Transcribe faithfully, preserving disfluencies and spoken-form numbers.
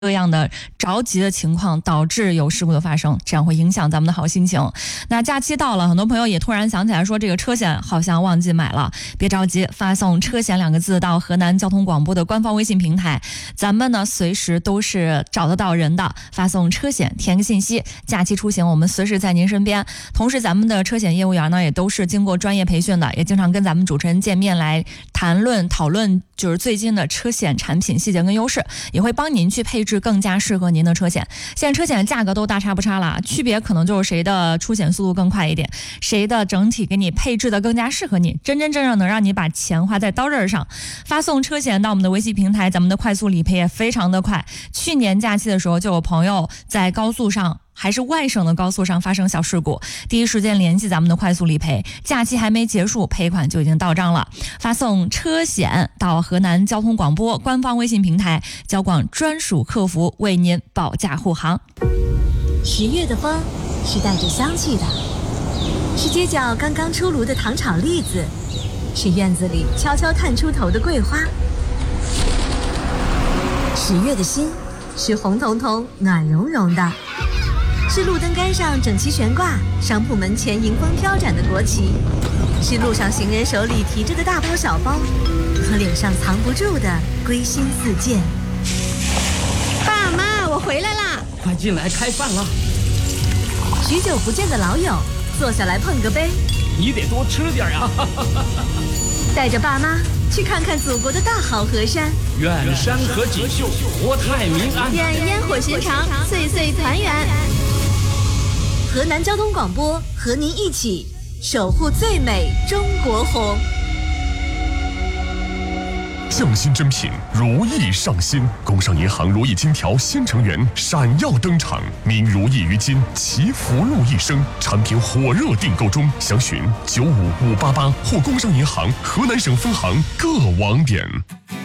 各样的着急的情况导致有事故的发生，这样会影响咱们的好心情。那假期到了，很多朋友也突然想起来说这个车险好像忘记买了，别着急，发送车险两个字到河南交通广播的官方微信平台，咱们呢随时都是找得到人的，发送车险填个信息，假期出行我们随时在您身边。同时咱们的车险业务员呢也都是经过专业培训的，也经常跟咱们主持人见面来谈论讨论就是最近的车险产品细节跟优势，也会帮您去配置更加适合您的车险。现在车险的价格都大差不差了，区别可能就是谁的出险速度更快一点，谁的整体给你配置的更加适合你，真真正正能让你把钱花在刀刃上。发送车险到我们的微信平台，咱们的快速理赔也非常的快。去年假期的时候就有朋友在高速上还是外省的高速上发生小事故，第一时间联系咱们的快速理赔，假期还没结束，赔款就已经到账了。发送车险到河南交通广播官方微信平台，交广专属客服为您保驾护航。 十月的风是带着香气的，是街角刚刚出炉的糖炒栗子，是院子里悄悄探出头的桂花。十月的心是红彤彤暖融融的，是路灯杆上整齐悬挂，商铺门前迎风飘展的国旗，是路上行人手里提着的大包小包，和脸上藏不住的归心似箭。 爸妈，我回来啦！ 快进来开饭了。 许久不见的老友，坐下来碰个杯。 你得多吃点呀！ 带着爸妈去看看祖国的大好河山。 愿山河锦绣，国泰民安。 愿烟火寻常，岁岁团圆。 河南交通广播和您一起守护最美中国红。 匠心珍品，如意上新。工商银行如意金条新成员闪耀登场，您如意于金，祈福禄一生。产品火热订购中，详询九五五八八或工商银行河南省分行各网点。